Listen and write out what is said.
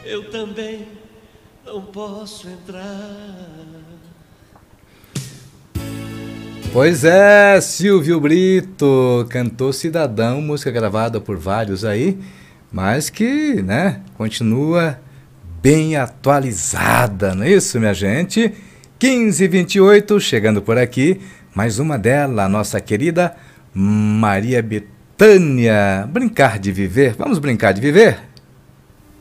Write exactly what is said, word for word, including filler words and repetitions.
eu também não posso entrar. Pois é, Silvio Brito, cantor Cidadão, música gravada por vários aí, mas que, né, continua bem atualizada, não é isso, minha gente? quinze e vinte e oito, chegando por aqui, mais uma dela, a nossa querida Maria Bethânia. Brincar de viver, vamos brincar de viver?